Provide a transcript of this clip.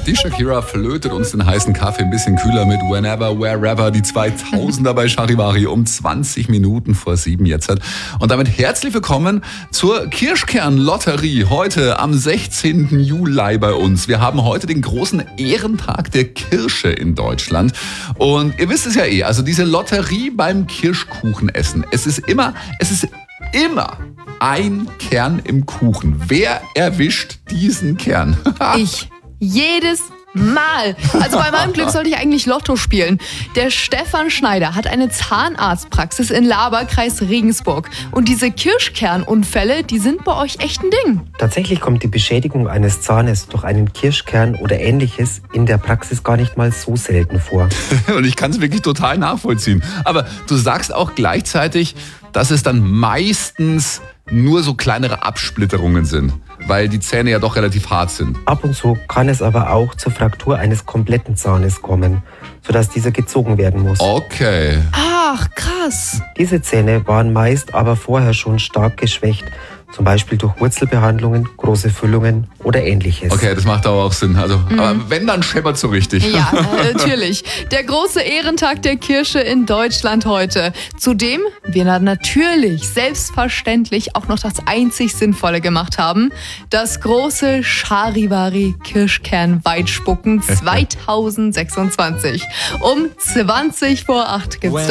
Die Shakira flötet uns den heißen Kaffee ein bisschen kühler mit Whenever, Wherever, die 2000er bei Charivari um 20 Minuten vor 7 jetzt. Und damit herzlich willkommen zur Kirschkern-Lotterie. Heute am 16. Juli bei uns. Wir haben heute den großen Ehrentag der Kirsche in Deutschland. Und ihr wisst es ja also diese Lotterie beim Kirschkuchenessen. Es ist immer ein Kern im Kuchen. Wer erwischt diesen Kern? Ich. Jedes Mal. Also bei meinem Glück sollte ich eigentlich Lotto spielen. Der Stefan Schneider hat eine Zahnarztpraxis in Laberkreis Regensburg. Und diese Kirschkernunfälle, die sind bei euch echt ein Ding. Tatsächlich kommt die Beschädigung eines Zahnes durch einen Kirschkern oder ähnliches in der Praxis gar nicht mal so selten vor. Und ich kann es wirklich total nachvollziehen. Aber du sagst auch gleichzeitig, dass es dann meistens nur so kleinere Absplitterungen sind, weil die Zähne ja doch relativ hart sind. Ab und zu kann es aber auch zur Fraktur eines kompletten Zahnes kommen, sodass dieser gezogen werden muss. Okay. Ach, krass. Diese Zähne waren meist aber vorher schon stark geschwächt, zum Beispiel durch Wurzelbehandlungen, große Füllungen oder ähnliches. Okay, das macht aber auch Sinn. Aber wenn, dann scheppert so richtig. Ja, natürlich. Der große Ehrentag der Kirsche in Deutschland heute. Zudem wir natürlich selbstverständlich auch noch das einzig Sinnvolle gemacht haben. Das große Charivari Kirschkern-Weitspucken 2026. Um 20 vor 8 gibt's das.